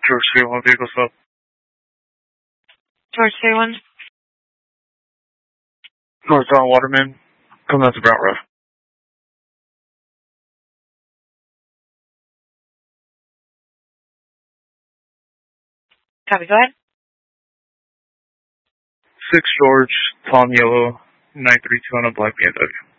George 31, vehicles up. George 31. Northbound Waterman, coming out to Brownt Road. Copy, go ahead. 6 George, Tom Yellow, 932 on a black BMW.